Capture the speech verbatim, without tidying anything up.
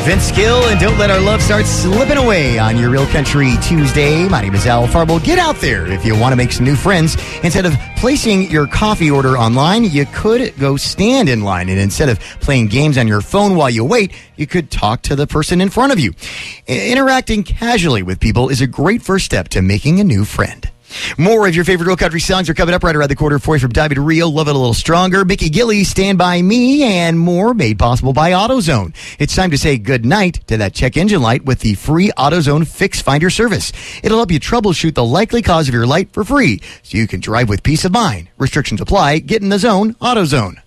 Vince Gill, and don't let our love start slipping away on your Real Country Tuesday. My name is Al Farbo. Get out there if you want to make some new friends. Instead of placing your coffee order online, you could go stand in line. And instead of playing games on your phone while you wait, you could talk to the person in front of you. Interacting casually with people is a great first step to making a new friend. More of your favorite Real Country songs are coming up right around the corner for you from David Rio, Love It a Little Stronger, Mickey Gilley, Stand By Me, and more made possible by AutoZone. It's time to say good night to that check engine light with the free AutoZone Fix Finder service. It'll help you troubleshoot the likely cause of your light for free so you can drive with peace of mind. Restrictions apply. Get in the zone, AutoZone.